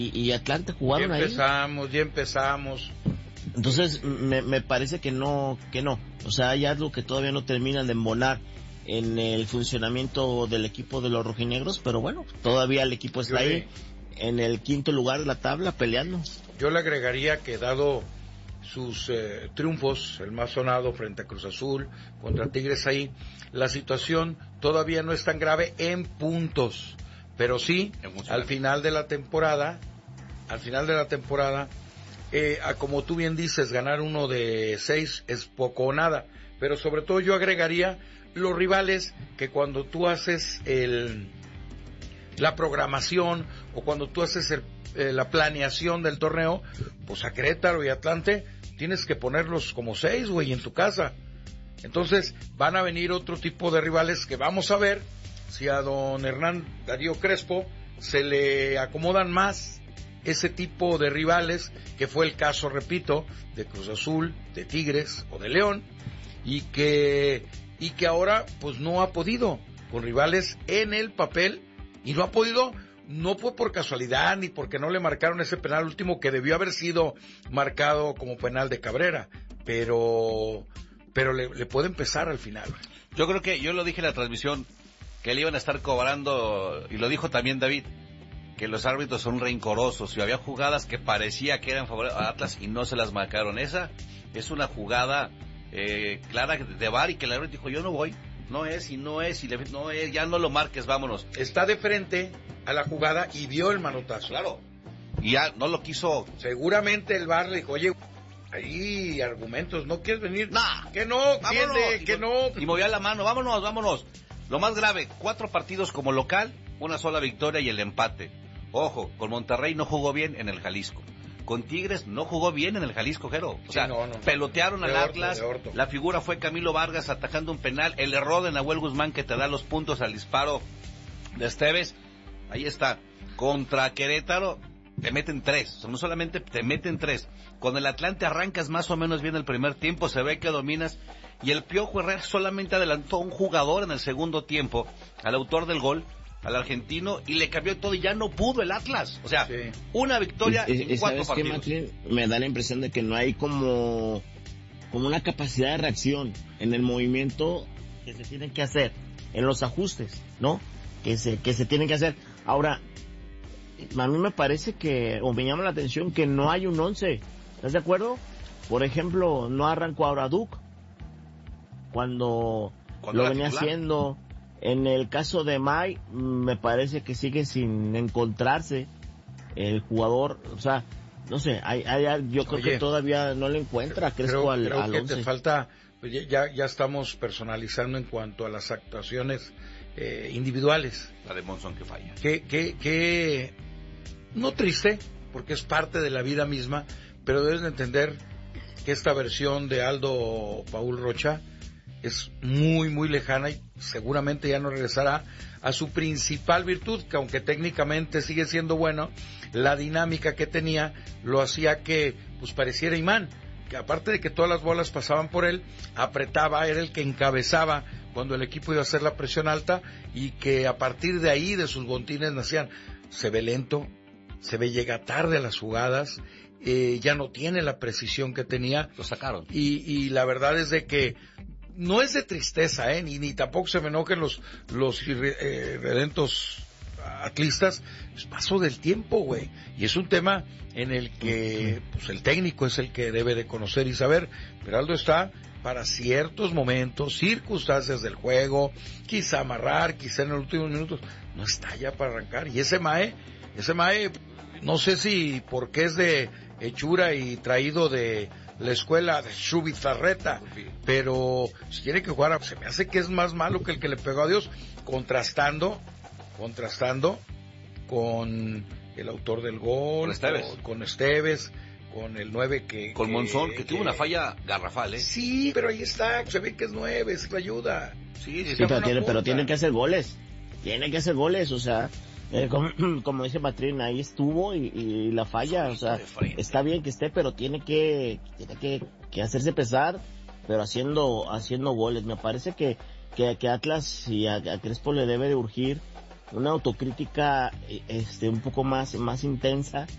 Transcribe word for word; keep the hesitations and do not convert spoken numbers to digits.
y, y Atlante jugaron ya ahí. empezamos, ya empezamos. Entonces, me, me parece que no, que no. O sea, hay algo que todavía no terminan de embonar en el funcionamiento del equipo de los rojinegros, pero bueno, todavía el equipo está Yo ahí, le, en el quinto lugar de la tabla, peleando. Yo le agregaría que dado sus eh, triunfos, el más sonado frente a Cruz Azul, contra Tigres ahí, la situación todavía no es tan grave en puntos, pero sí, al final de la temporada, al final de la temporada, eh, a, como tú bien dices, ganar uno de seis es poco o nada, pero sobre todo yo agregaría los rivales que cuando tú haces el, la programación o cuando tú haces el, eh, la planeación del torneo, pues a Querétaro y Atlante tienes que ponerlos como seis, güey, en tu casa. Entonces van a venir otro tipo de rivales que vamos a ver si a don Hernán Darío Crespo se le acomodan más ese tipo de rivales, que fue el caso, repito, de Cruz Azul, de Tigres o de León, y que y que ahora pues no ha podido, con rivales en el papel, y no ha podido, no fue por casualidad, ni porque no le marcaron ese penal último que debió haber sido marcado como penal de Cabrera, pero pero le, le puede empezar al final. Yo creo que, yo lo dije en la transmisión, que le iban a estar cobrando, y lo dijo también David, que los árbitros son rencorosos, y había jugadas que parecía que eran favorables a Atlas y no se las marcaron. Esa es una jugada eh, clara de V A R, y que el árbitro dijo, yo no voy, no es, y no es, y le, no es, ya no lo marques, vámonos. Está de frente a la jugada y vio el manotazo. Claro, y ya no lo quiso. Seguramente el V A R le dijo, oye, ahí argumentos, ¿no quieres venir? Nah, que no, entiende, que no. Y movía la mano, vámonos, vámonos. Lo más grave, cuatro partidos como local, una sola victoria y el empate. Ojo, con Monterrey no jugó bien en el Jalisco. Con Tigres no jugó bien en el Jalisco, Jero. O sea, sí, no, no, pelotearon al orto, Atlas. La figura fue Camilo Vargas atajando un penal. El error de Nahuel Guzmán que te da los puntos al disparo de Esteves. Ahí está. Contra Querétaro te meten tres. O sea, no solamente te meten tres. Con el Atlante arrancas más o menos bien el primer tiempo. Se ve que dominas. Y el Piojo Herrera solamente adelantó a un jugador en el segundo tiempo, al autor del gol, al argentino, y le cambió todo y ya no pudo el Atlas. O sea, sí, una victoria es, en es, cuatro ¿sabes partidos. Qué, Martín? Me da la impresión de que no hay como, como una capacidad de reacción en el movimiento que se tiene que hacer, en los ajustes, ¿no? Que se, que se tienen que hacer. Ahora, a mí me parece que, o me llama la atención que no hay un once. ¿Estás de acuerdo? Por ejemplo, no arrancó ahora Duke, cuando, cuando lo venía titular haciendo. En el caso de May, me parece que sigue sin encontrarse el jugador, o sea, no sé, hay, hay, yo creo Oye, que todavía no le encuentra Crespo creo, al, creo al que once. Te falta, pues ya, ya estamos personalizando en cuanto a las actuaciones eh, individuales. La de Monzón que falla. Que, que, que, no triste, porque es parte de la vida misma, pero debes de entender que esta versión de Aldo Paul Rocha es muy, muy lejana y seguramente ya no regresará a su principal virtud, que aunque técnicamente sigue siendo bueno, la dinámica que tenía lo hacía que pues pareciera imán, que aparte de que todas las bolas pasaban por él, apretaba, era el que encabezaba cuando el equipo iba a hacer la presión alta, y que a partir de ahí, de sus bontines nacían, se ve lento, se ve llega tarde a las jugadas, eh, ya no tiene la precisión que tenía. Lo sacaron. Y, y la verdad es de que no es de tristeza, eh, ni, ni tampoco se me enojen los, los eh, redentos atlistas, es paso del tiempo, güey, y es un tema en el que pues el técnico es el que debe de conocer y saber. Pero Aldo está para ciertos momentos, circunstancias del juego, quizá amarrar, quizá en los últimos minutos, no está ya para arrancar. Y ese Mae, ese Mae, no sé si porque es de hechura y traído de la escuela de Chubizarreta, pero si quiere que jugara, se me hace que es más malo que el que le pegó a Dios, contrastando, contrastando con el autor del gol, con Esteves, con, con, Esteves, con el nueve que... Con que, Monzón, que, que tuvo una que, falla garrafal, ¿eh? Sí, pero ahí está, se ve que es nueve, es la ayuda. Sí, sí, sí, pero, tiene, pero tiene que hacer goles, tiene que hacer goles, o sea... Eh, como, como dice Patrín, ahí estuvo y, y la falla, o sea, está bien que esté, pero tiene que tiene que, que hacerse pesar, pero haciendo haciendo goles. Me parece que que, que Atlas y a, a Crespo le debe de urgir una autocrítica este un poco más más intensa